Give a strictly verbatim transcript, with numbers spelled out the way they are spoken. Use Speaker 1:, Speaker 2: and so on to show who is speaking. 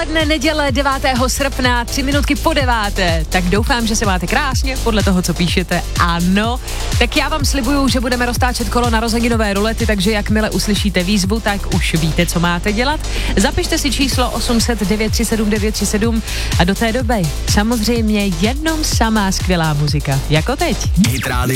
Speaker 1: Odpoledne neděle devátého srpna, tři minutky po deváté. Tak doufám, že se máte krásně, podle toho, co píšete. Ano. Tak já vám slibuju, že budeme roztáčet kolo narozeninové rulety, takže jakmile uslyšíte výzvu, tak už víte, co máte dělat. Zapište si číslo osm set devět tři sedm devět tři sedm a do té doby samozřejmě jenom samá skvělá muzika, jako teď.